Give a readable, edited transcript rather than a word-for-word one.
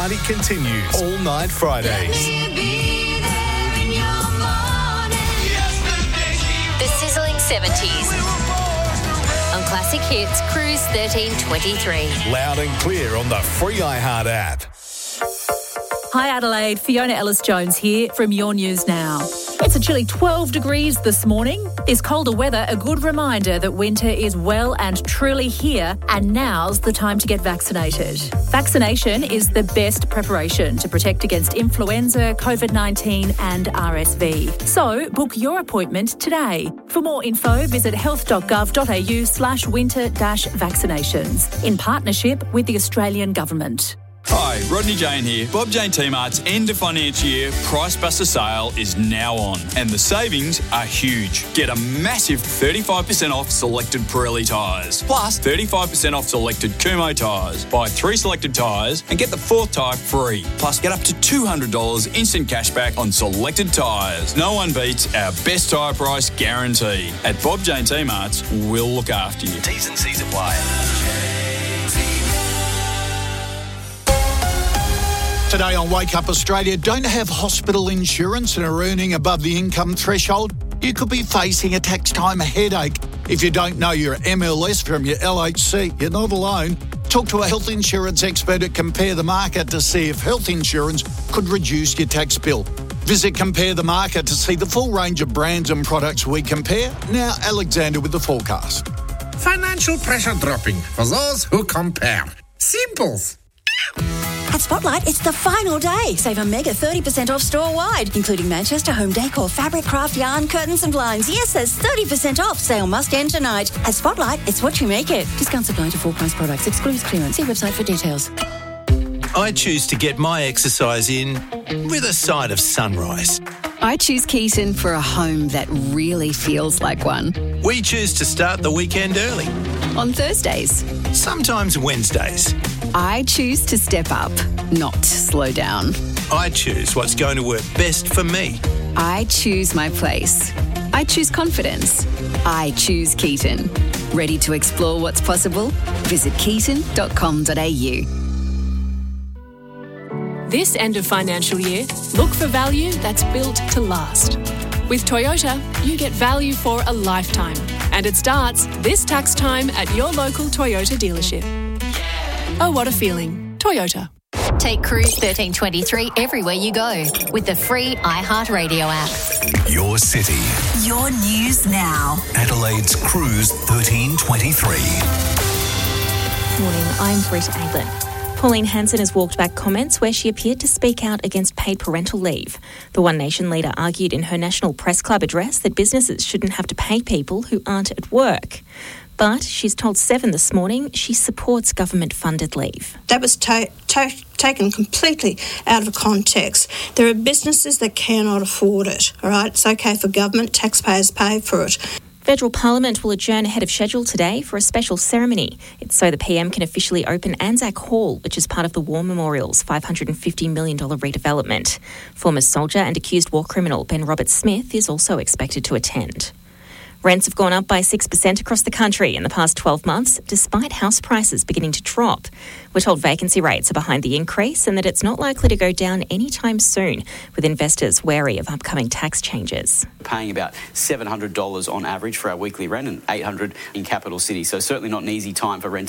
party continues all night Fridays. The sizzling 70s. On Classic Hits, Cruise 1323. Loud and clear on the free iHeart app. Hi Adelaide, Fiona Ellis-Jones here from Your News Now. It's a chilly 12 degrees this morning. This colder weather, a good reminder that winter is well and truly here, and now's the time to get vaccinated. Vaccination is the best preparation to protect against influenza, COVID-19 and RSV. So book your appointment today. For more info, visit health.gov.au/winter-vaccinations in partnership with the Australian Government. Hi, Rodney Jane here. Bob Jane T-Mart's end of financial year Price Buster sale is now on, and the savings are huge. Get a massive 35% off selected Pirelli tyres, plus 35% off selected Kumho tyres. Buy 3 selected tyres and get the 4th tyre free. Plus, get up to $200 instant cashback on selected tyres. No one beats our best tyre price guarantee. At Bob Jane T-Mart's, we'll look after you. T's and C's apply. Today on Wake Up Australia, don't have hospital insurance and are earning above the income threshold? You could be facing a tax time headache. If you don't know your MLS from your LHC, you're not alone. Talk to a health insurance expert at Compare the Market to see if health insurance could reduce your tax bill. Visit Compare the Market to see the full range of brands and products we compare. Now, Alexander with the forecast. Financial pressure dropping for those who compare. Simples. At Spotlight, it's the final day. Save a mega 30% off store-wide, including Manchester home decor, fabric, craft, yarn, curtains and blinds. Yes, there's 30% off. Sale must end tonight. At Spotlight, it's what you make it. Discounts apply to full-price products. Excludes clearance. See website for details. I choose to get my exercise in with a side of sunrise. I choose Keaton for a home that really feels like one. We choose to start the weekend early. On Thursdays. Sometimes Wednesdays. I choose to step up, not slow down. I choose what's going to work best for me. I choose my place. I choose confidence. I choose Keaton. Ready to explore what's possible? Visit keaton.com.au. This end of financial year, look for value that's built to last. With Toyota, you get value for a lifetime. And it starts this tax time at your local Toyota dealership. Oh, what a feeling. Toyota. Take Cruise 1323 everywhere you go with the free iHeartRadio app. Your city. Your News Now. Adelaide's Cruise 1323. Morning, I'm Britt Aylett. Pauline Hanson has walked back comments where she appeared to speak out against paid parental leave. The One Nation leader argued in her National Press Club address that businesses shouldn't have to pay people who aren't at work. But she's told Seven this morning she supports government-funded leave. That was taken completely out of context. There are businesses that cannot afford it, all right? It's okay for government, taxpayers pay for it. Federal Parliament will adjourn ahead of schedule today for a special ceremony. It's so the PM can officially open Anzac Hall, which is part of the War Memorial's $550 million redevelopment. Former soldier and accused war criminal Ben Roberts-Smith is also expected to attend. Rents have gone up by 6% across the country in the past 12 months, despite house prices beginning to drop. We're told vacancy rates are behind the increase and that it's not likely to go down anytime soon, with investors wary of upcoming tax changes. Paying about $700 on average for our weekly rent and $800 in capital city, so certainly not an easy time for renters.